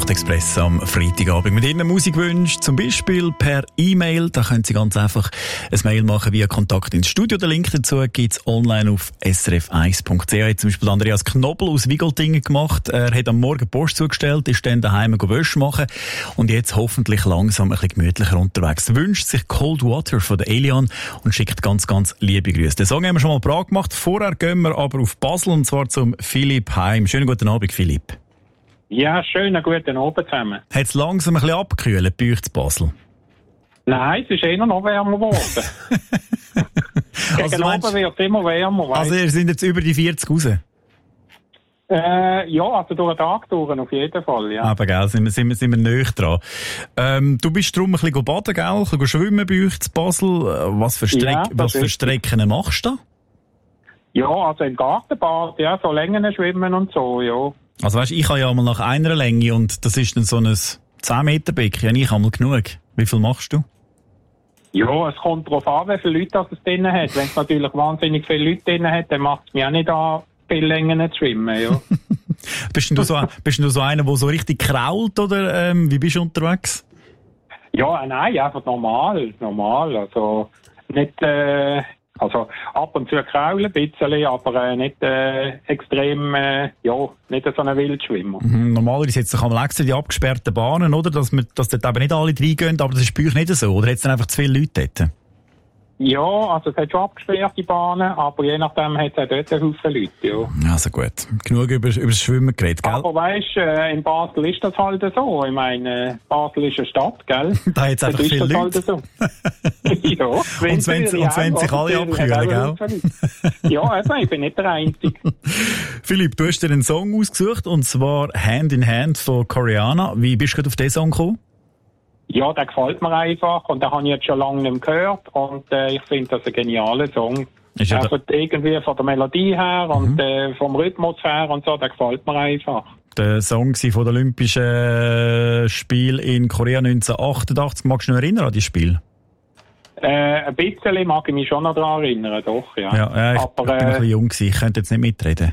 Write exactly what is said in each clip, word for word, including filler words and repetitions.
Nachtexpress am Freitagabend. Mit Ihren Musikwünschen, zum Beispiel per E-Mail. Da können Sie ganz einfach ein Mail machen via Kontakt ins Studio. Den Link dazu gibt es online auf s r f eins punkt c h. Hat zum Beispiel Andreas Knobel aus Wigoltingen gemacht. Er hat am Morgen Post zugestellt, ist dann daheim Wäsche machen und jetzt hoffentlich langsam ein bisschen gemütlicher unterwegs. Wünscht sich Cold Water von der Elian und schickt ganz, ganz liebe Grüße. Den Song haben wir schon mal parat gemacht. Vorher gehen wir aber auf Basel und zwar zum Philipp Heim. Schönen guten Abend, Philipp. Ja, schönen guten Abend zusammen. Hat es langsam ein bisschen abgekühlt bei euch zu Basel? Nein, es ist eher noch wärmer geworden. Gegen also Abend meinst, wird es immer wärmer. Also ihr seid jetzt über die vierzig raus? Äh, ja, also durch den Tag durch, auf jeden Fall, ja. Aber gell, sind wir, sind wir, sind wir näher dran. Ähm, du bist darum ein bisschen baden, gell? Ein bisschen schwimmen bei euch zu Basel. Was für, Streck, Ja, was für Strecken machst du da? Ja, also im Gartenbad, ja, so Längen schwimmen und so, ja. Also weißt, ich habe ja mal nach einer Länge und das ist dann so ein zehn Meter Becken. Ja, ich habe mal genug. Wie viel machst du? Ja, es kommt darauf an, wie viele Leute es drin hat. Wenn es natürlich wahnsinnig viele Leute drin hat, dann macht es mir auch nicht an, viele Längen zu schwimmen, ja. bist, du so, bist du so einer, der so richtig krault, oder ähm, wie bist du unterwegs? Ja, nein, einfach normal, normal. Also nicht, äh, also ab und zu kraulen ein bisschen, aber äh, nicht äh, extrem, äh, ja, nicht so ein Wildschwimmer. Mhm, normalerweise jetzt kann man extra die abgesperrten Bahnen, oder? Dass, man, dass dort eben nicht alle reingehen, aber das ist bei euch nicht so, oder? Hat es dann einfach zu viele Leute dort? Ja, also es hat schon abgesperrte Bahnen, aber je nachdem hat es auch dort einen Haufen Leute, ja. Also gut, genug über, über das Schwimmen geredet, gell? Aber weisst, äh, in Basel ist das halt so. Ich meine, Basel ist eine Stadt, gell? Da hat es einfach viele Leute. Halt so. Ja, und wenn sich alle abkühlen, gell? Ja, also ich bin nicht der Einzige. Philipp, du hast dir einen Song ausgesucht, und zwar Hand in Hand von Koreana. Wie bist du gerade auf diesen Song gekommen? Ja, der gefällt mir einfach und den habe ich jetzt schon lange nicht mehr gehört und äh, ich finde das ein genialer Song. Ist ja also irgendwie von der Melodie her mhm. und äh, vom Rhythmus her und so, der gefällt mir einfach. Der Song von den Olympischen Spielen in Korea neunzehnhundertachtundachtzig, magst du dich noch erinnern an dieses Spiel? Äh, ein bisschen mag ich mich schon noch daran erinnern, doch, ja. Ja, ja ich, Aber, ich bin äh, ein bisschen jung gewesen, ich könnte jetzt nicht mitreden.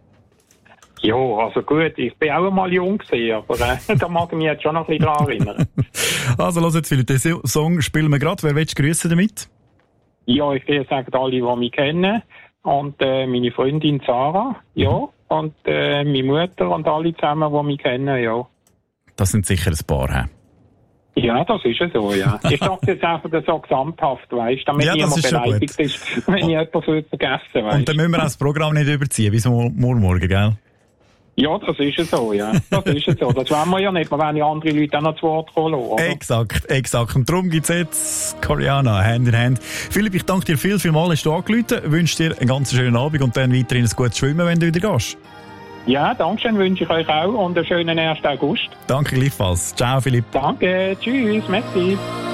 Ja, also gut, ich bin auch einmal jung gewesen, aber äh, da mag ich mich jetzt schon noch ein bisschen daran erinnern. Also, los jetzt, Philipp, den Song spielen wir gerade. Wer willst du grüßen damit? Ja, ich will sagen, alle, die mich kennen. Und äh, meine Freundin Sarah, ja. Mhm. Und äh, meine Mutter und alle zusammen, die mich kennen, ja. Das sind sicher ein paar, he? Ja, das ist ja so, ja. Ich sage jetzt einfach so gesamthaft, weißt du, damit ja, niemand beleidigt ist, wenn ich etwas vergessen, weißt. Und dann müssen wir auch das Programm nicht überziehen, wie so morgen, gell? Ja, das ist es so, ja. Das ist es so. Das wollen wir ja nicht. Wir wollen ja andere Leute auch noch zu Wort kommen lassen, oder? Exakt, exakt. Und darum gibt es jetzt Koreana, Hand in Hand. Philipp, ich danke dir viel, viel mal, hast du angerufen. Ich wünsche dir einen ganz schönen Abend und dann weiterhin ein gutes Schwimmen, wenn du wieder gehst. Ja, danke schön, wünsche ich euch auch und einen schönen ersten August. Danke gleichfalls. Ciao, Philipp. Danke, tschüss, merci.